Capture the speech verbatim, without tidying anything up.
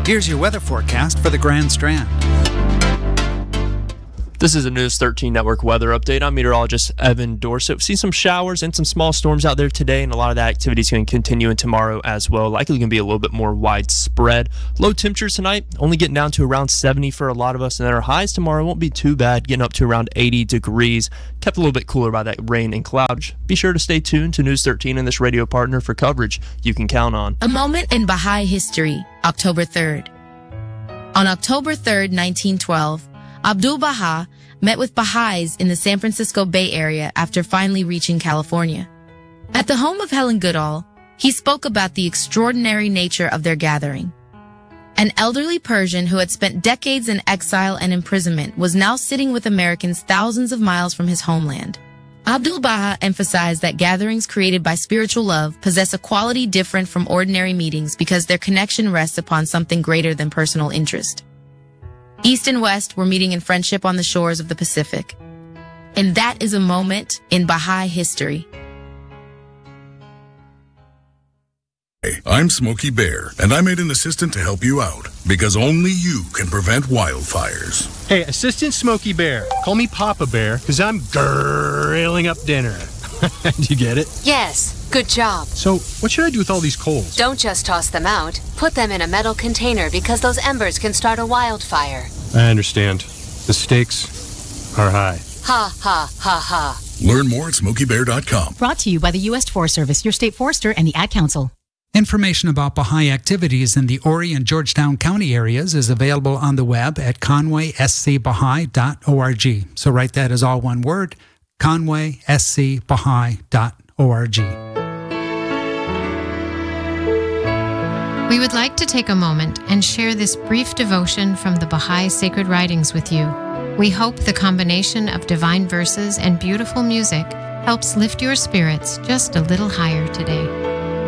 Here's your weather forecast for the Grand Strand. This is a News thirteen Network weather update. I'm meteorologist Evan Dorsett. We've seen some showers and some small storms out there today, and a lot of that activity is going to continue in tomorrow as well. Likely going to be a little bit more widespread. Low temperatures tonight, only getting down to around seventy for a lot of us, and then our highs tomorrow won't be too bad, getting up to around eighty degrees. Kept a little bit cooler by that rain and cloud. Be sure to stay tuned to News thirteen and this radio partner for coverage you can count on. A moment in Baha'i history, October third. On October third, nineteen twelve, Abdul Baha met with Baha'is in the San Francisco Bay Area after finally reaching California. At the home of Helen Goodall, he spoke about the extraordinary nature of their gathering. An elderly Persian who had spent decades in exile and imprisonment was now sitting with Americans thousands of miles from his homeland. Abdul Baha emphasized that gatherings created by spiritual love possess a quality different from ordinary meetings because their connection rests upon something greater than personal interest. East and West were meeting in friendship on the shores of the Pacific. And that is a moment in Baha'i history. Hey, I'm Smokey Bear, and I made an assistant to help you out, because only you can prevent wildfires. Hey, Assistant Smokey Bear. Call me Papa Bear, because I'm grilling up dinner. Do you get it? Yes, good job. So, what should I do with all these coals? Don't just toss them out. Put them in a metal container because those embers can start a wildfire. I understand. The stakes are high. Ha, ha, ha, ha. Learn more at smokey bear dot com. Brought to you by the U S Forest Service, your state forester, and the Ad Council. Information about Baha'i activities in the Horry and Georgetown County areas is available on the web at conway s c baha'i dot org. So write that as all one word, conway s c baha'i dot org. We would like to take a moment and share this brief devotion from the Baha'i Sacred Writings with you. We hope the combination of divine verses and beautiful music helps lift your spirits just a little higher today.